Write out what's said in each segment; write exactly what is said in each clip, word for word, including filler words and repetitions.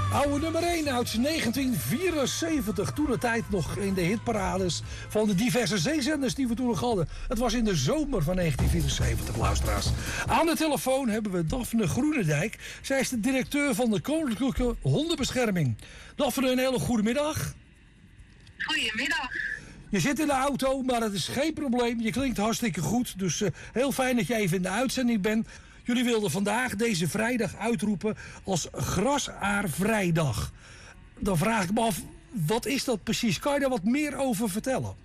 Oude nummer één uit negentien vierenzeventig. Toen de tijd nog in de hitparades van de diverse zeezenders die we toen nog hadden. Het was in de zomer van negentien vierenzeventig, luisteraars. Aan de telefoon hebben we Daphne Groenendijk. Zij is de directeur van de Koninklijke Hondenbescherming. Daphne, een hele goede middag. Goedemiddag. Je zit in de auto, maar het is geen probleem. Je klinkt hartstikke goed, dus uh, heel fijn dat je even in de uitzending bent. Jullie wilden vandaag deze vrijdag uitroepen als Grasaarvrijdag. Dan vraag ik me af, wat is dat precies? Kan je daar wat meer over vertellen?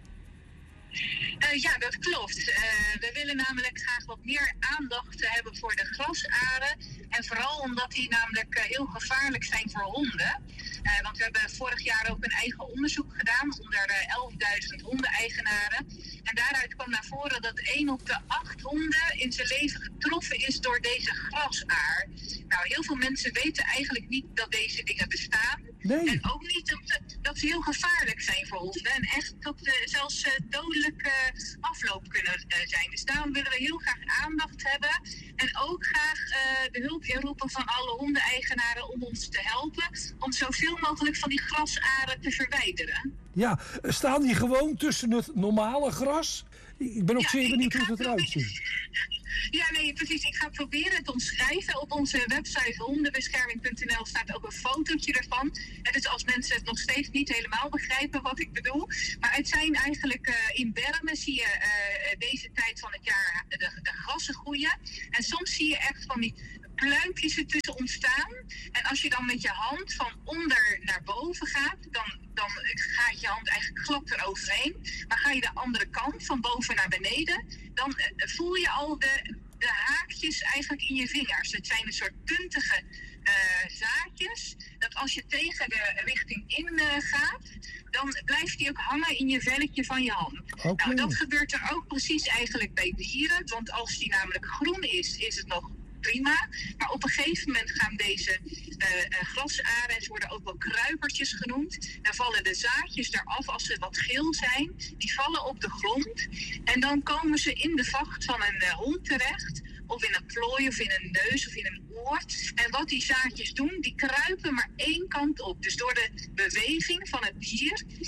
Uh, ja, dat klopt. Uh, we willen namelijk graag wat meer aandacht hebben voor de grasaren. En vooral omdat die namelijk uh, heel gevaarlijk zijn voor honden. Uh, want we hebben vorig jaar ook een eigen onderzoek gedaan onder uh, elfduizend hondeneigenaren. En daaruit kwam naar voren dat één op de acht honden in zijn leven getroffen is door deze grasaar. Nou, heel veel mensen weten eigenlijk niet dat deze dingen bestaan. Nee. En ook niet dat ze, dat ze heel gevaarlijk zijn voor honden. En echt tot uh, zelfs uh, dodelijke afloop kunnen uh, zijn. Dus daarom willen we heel graag aandacht hebben. En ook graag uh, de hulp inroepen van alle hondeneigenaren om ons te helpen. Om zoveel mogelijk van die grasaren te verwijderen. Ja, staan die gewoon tussen het normale gras? Ik ben ook ja, zeer benieuwd hoe het het eruit ziet. Ja, nee, precies. Ik ga proberen het omschrijven. Op onze website hondenbescherming punt n l staat ook een fotootje ervan. En dus als mensen het nog steeds niet helemaal begrijpen wat ik bedoel. Maar het zijn eigenlijk uh, in bermen zie je uh, deze tijd van het jaar de, de grassen groeien. En soms zie je echt van die pluimpjes ertussen ontstaan. En als je dan met je hand van onder naar boven gaat, dan, dan gaat je hand eigenlijk glad eroverheen. Maar ga je de andere kant, van boven naar beneden, dan uh, voel je al de, de haakjes eigenlijk in je vingers. Het zijn een soort puntige uh, zaadjes, dat als je tegen de richting in uh, gaat, dan blijft die ook hangen in je velletje van je hand. Okay. Nou, dat gebeurt er ook precies eigenlijk bij dieren, want als die namelijk groen is, is het nog prima. Maar op een gegeven moment gaan deze uh, uh, grasaren, en ze worden ook wel kruipertjes genoemd, dan vallen de zaadjes eraf als ze wat geel zijn. Die vallen op de grond en dan komen ze in de vacht van een uh, hond terecht, of in een plooi, of in een neus, of in een oor. En wat die zaadjes doen, die kruipen maar één kant op. Dus door de beweging van het dier uh,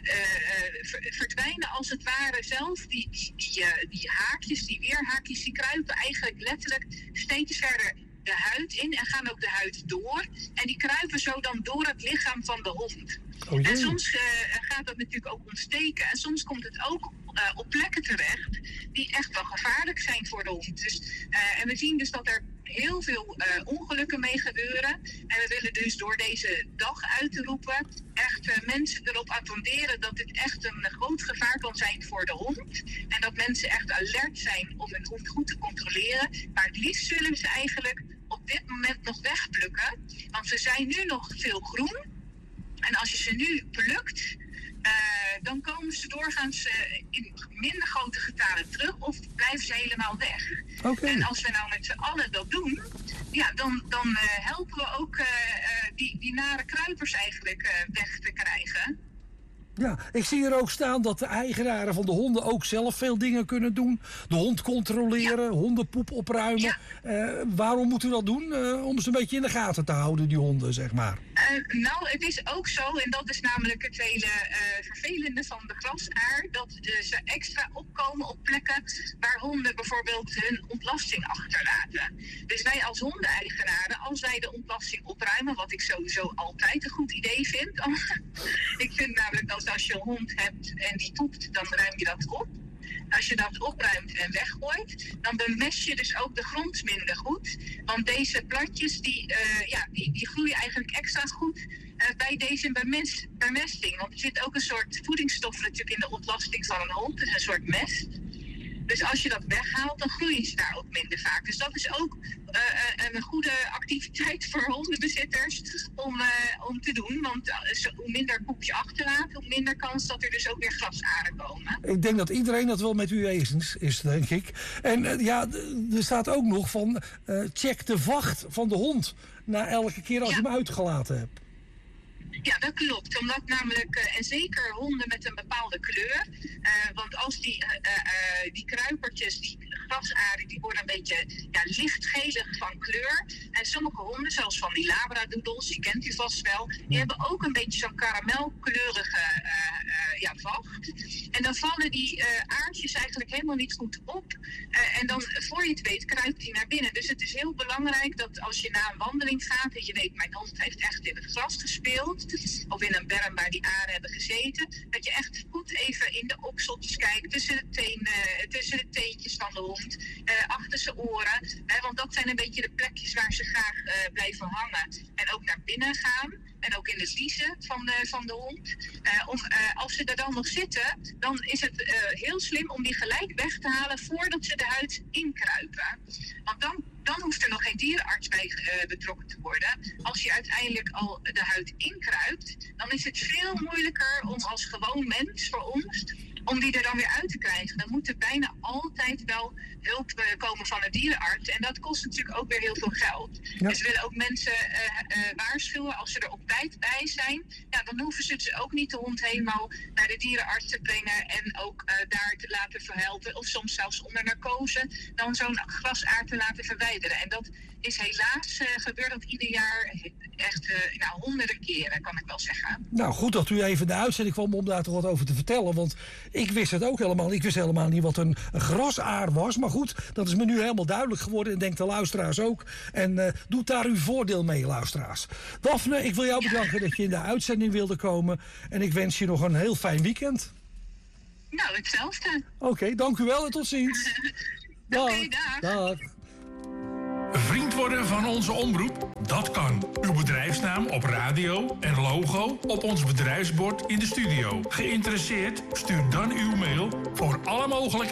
uh, verdwijnen als het ware zelf die, die, die, uh, die haakjes, die weerhaakjes, die kruipen eigenlijk letterlijk steeds verder de huid in en gaan ook de huid door. En die kruipen zo dan door het lichaam van de hond. Oh, en soms uh, gaat dat natuurlijk ook ontsteken. En soms komt het ook uh, op plekken terecht die echt wel gevaarlijk zijn voor de hond. Dus, uh, en we zien dus dat er heel veel uh, ongelukken mee gebeuren. En we willen dus door deze dag uit te roepen echt uh, mensen erop attenderen dat dit echt een groot gevaar kan zijn voor de hond. En dat mensen echt alert zijn om hun hond goed te controleren. Maar het liefst zullen ze eigenlijk op dit moment nog wegplukken. Want ze zijn nu nog veel groen. En als je ze nu plukt, uh, dan komen ze doorgaans uh, in minder grote getalen terug of blijven ze helemaal weg. Okay. En als we nou met z'n allen dat doen, ja, dan, dan uh, helpen we ook uh, uh, die, die nare kruipers eigenlijk uh, weg te krijgen. Ja, ik zie er ook staan dat de eigenaren van de honden ook zelf veel dingen kunnen doen. De hond controleren, ja. hondenpoep opruimen. Ja. Uh, waarom moet u dat doen? Uh, om ze een beetje in de gaten te houden, die honden, zeg maar. Uh, nou, het is ook zo, en dat is namelijk het hele uh, vervelende van de grasaar, dat uh, ze extra opkomen op plekken waar honden bijvoorbeeld hun ontlasting achterlaten. Dus wij als hondeneigenaren, als wij de ontlasting opruimen, wat ik sowieso altijd een goed idee vind. Ik vind namelijk dat als je een hond hebt en die poept, dan ruim je dat op. Als je dat opruimt en weggooit, dan bemest je dus ook de grond minder goed. Want deze plantjes die, uh, ja, die, die groeien eigenlijk extra goed uh, bij deze bemest, bemesting. Want er zit ook een soort voedingsstof natuurlijk in de ontlasting van een hond. Dus een soort mest. Dus als je dat weghaalt, dan groeien ze daar ook minder vaak. Dus dat is ook uh, een goede activiteit voor hondenbezitters om, uh, om te doen. Want uh, hoe minder poep je achterlaat, hoe minder kans dat er dus ook weer grasaren komen. Ik denk dat iedereen dat wel met u eens is, denk ik. En uh, ja, er staat ook nog van, uh, check de vacht van de hond na elke keer als ja. je hem uitgelaten hebt. Ja, dat klopt. Omdat namelijk, uh, en zeker honden met een bepaalde kleur. Uh, want als die, uh, uh, die kruipertjes, die grasaarden, die worden een beetje ja, lichtgelig van kleur. En sommige honden, zoals van die labradoodles, die kent u vast wel, die hebben ook een beetje zo'n karamelkleurige uh, uh, ja, vacht. En dan vallen die uh, aardjes eigenlijk helemaal niet goed op. Uh, en dan, voor je het weet, kruipt die naar binnen. Dus het is heel belangrijk dat als je na een wandeling gaat, en je weet, mijn hond heeft echt in het gras gespeeld, of in een berm waar die aren hebben gezeten, dat je echt goed even in de okseltjes kijkt, tussen de, teen, uh, tussen de teentjes van de hond, uh, achter zijn oren. Uh, want dat zijn een beetje de plekjes waar ze graag uh, blijven hangen. En ook naar binnen gaan. En ook in de vliezen van de, van de hond. Uh, om, uh, als ze er dan nog zitten, dan is het uh, heel slim om die gelijk weg te halen voordat ze de huid inkruipen. Want dan, dan hoeft er nog geen dierenarts bij uh, betrokken te worden. Als je uiteindelijk al de huid inkruipt, dan is het veel moeilijker om als gewoon mens voor ons, om die er dan weer uit te krijgen. Dan moet er bijna altijd wel hulp uh, komen van een dierenarts. En dat kost natuurlijk ook weer heel veel geld. Ja. Dus we willen ook mensen uh, uh, waarschuwen, als ze er op tijd bij zijn, ja, dan hoeven ze dus ook niet de hond helemaal naar de dierenarts te brengen en ook uh, daar te laten verhelpen, of soms zelfs onder narcose, dan zo'n grasaard te laten verwijderen. En dat is helaas uh, gebeurt dat ieder jaar echt uh, nou, honderden keren, kan ik wel zeggen. Nou, goed dat u even de uitzending kwam om daar toch wat over te vertellen, want ik wist het ook helemaal niet. Ik wist helemaal niet wat een, een grasaar was, maar goed, dat is me nu helemaal duidelijk geworden en denk de luisteraars ook. En uh, doet daar uw voordeel mee, luisteraars. Daphne, ik wil jou bedanken dat je in de uitzending wilde komen en ik wens je nog een heel fijn weekend. Nou, hetzelfde. Oké, okay, dank u wel en tot ziens. Oké, okay, dag. Dag. Vriend worden van onze omroep? Dat kan. Uw bedrijfsnaam op radio en logo op ons bedrijfsbord in de studio. Geïnteresseerd? Stuur dan uw mail voor alle mogelijke